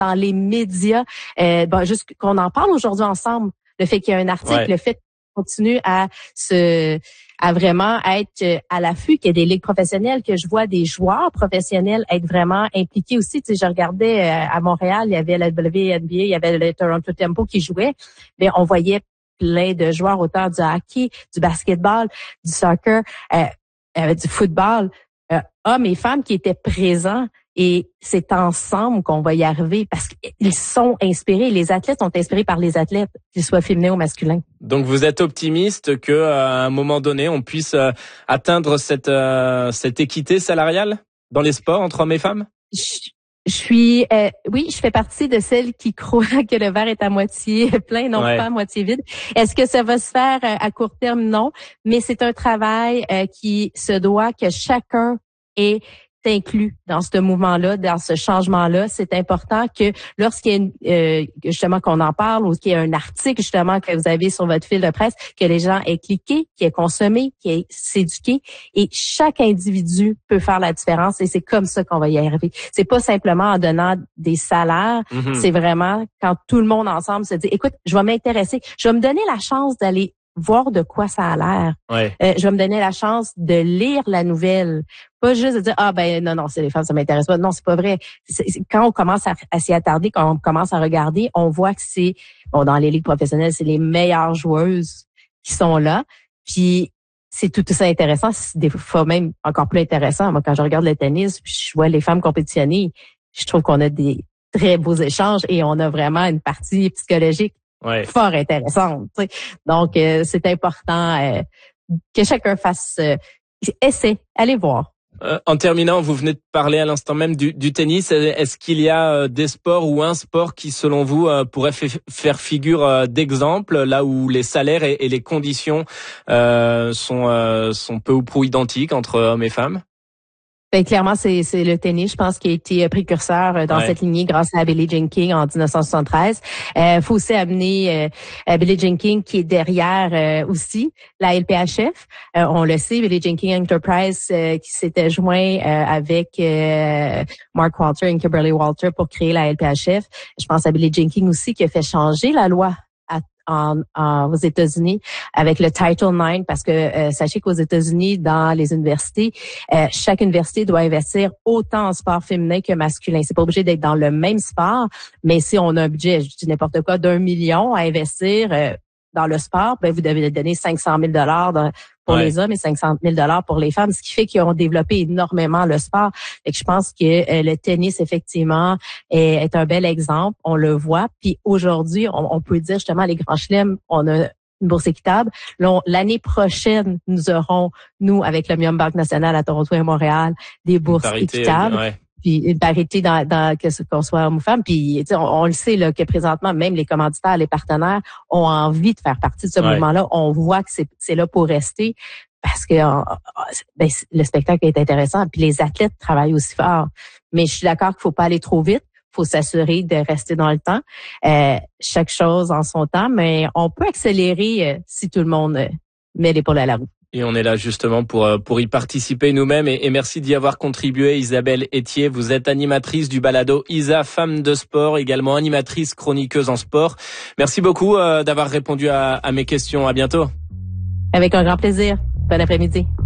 dans les médias, juste qu'on en parle aujourd'hui ensemble. Le fait qu'il y ait un article, le fait qu'on continue à vraiment être à l'affût, qu'il y ait des ligues professionnelles, que je vois des joueurs professionnels être vraiment impliqués aussi. Tu sais, je regardais à Montréal, il y avait la WNBA, il y avait le Toronto Tempo qui jouait, mais on voyait plein de joueurs, autant du hockey, du basketball, du soccer, du football, hommes et femmes qui étaient présents. Et c'est ensemble qu'on va y arriver parce qu'ils sont inspirés. Les athlètes sont inspirés par les athlètes, qu'ils soient féminins ou masculins. Donc vous êtes optimiste que à un moment donné, on puisse atteindre cette équité salariale dans les sports entre hommes et femmes? Oui, je fais partie de celles qui croient que le verre est à moitié plein, non pas à moitié vide. Est-ce que ça va se faire à court terme? Non, mais c'est un travail qui se doit que chacun ait inclus dans ce mouvement-là, dans ce changement-là. C'est important que lorsqu'il y a justement qu'on en parle ou qu'il y a un article justement que vous avez sur votre fil de presse, que les gens aient cliqué, qu'ils aient consommé, qu'ils aient s'éduqué. Et chaque individu peut faire la différence et c'est comme ça qu'on va y arriver. C'est pas simplement en donnant des salaires, c'est vraiment quand tout le monde ensemble se dit, écoute, je vais m'intéresser, je vais me donner la chance d'aller voir de quoi ça a l'air. Je vais me donner la chance de lire la nouvelle. Pas juste de dire, non, c'est les femmes, ça m'intéresse pas. Non, c'est pas vrai. Quand on commence à s'y attarder, quand on commence à regarder, on voit que c'est, dans les ligues professionnelles, c'est les meilleures joueuses qui sont là. Puis, c'est tout ça intéressant. C'est des fois même encore plus intéressant. Moi, quand je regarde le tennis, puis je vois les femmes compétitionner, je trouve qu'on a des très beaux échanges et on a vraiment une partie psychologique fort intéressante. Tu sais. Donc, c'est important que chacun fasse essaie, allez voir. En terminant, vous venez de parler à l'instant même du tennis. Est-ce qu'il y a des sports ou un sport qui, selon vous, pourrait faire figure d'exemple, là où les salaires et les conditions sont peu ou prou identiques entre hommes et femmes? Ben, clairement, c'est le tennis, je pense, qui a été précurseur dans cette lignée grâce à Billie Jean King en 1973. Faut aussi amener Billie Jean King qui est derrière aussi la LPHF. On le sait, Billie Jean King Enterprise qui s'était joint avec Mark Walter et Kimberly Walter pour créer la LPHF. Je pense à Billie Jean King aussi qui a fait changer la loi aux États-Unis avec le Title IX parce que sachez qu'aux États-Unis, dans les universités, chaque université doit investir autant en sport féminin que masculin. C'est pas obligé d'être dans le même sport, mais si on a un budget, je dis n'importe quoi, d'1 million à investir dans le sport, ben vous devez donner 500 000 $ pour les hommes et 500 000 $ pour les femmes, ce qui fait qu'ils ont développé énormément le sport. Et que je pense que le tennis, effectivement, est un bel exemple. On le voit. Puis aujourd'hui, on peut dire justement, les grands chelems, on a une bourse équitable. L'année prochaine, nous aurons, nous, avec le Mium Banque Nationale à Toronto et à Montréal, des bourses équitables. Puis une parité dans qu'on soit homme ou femme. Puis on le sait là que présentement même les commanditaires, les partenaires ont envie de faire partie de ce mouvement-là. On voit que c'est là pour rester parce que le spectacle est intéressant. Puis les athlètes travaillent aussi fort. Mais je suis d'accord qu'il faut pas aller trop vite. Faut s'assurer de rester dans le temps. Chaque chose en son temps, mais on peut accélérer si tout le monde met l'épaule à la roue. Et on est là justement pour y participer nous-mêmes et merci d'y avoir contribué. Isabelle Etier, vous êtes animatrice du balado Isa Femmes de Sport, également animatrice chroniqueuse en sport. Merci beaucoup d'avoir répondu à mes questions. À bientôt. Avec un grand plaisir. Bon après-midi.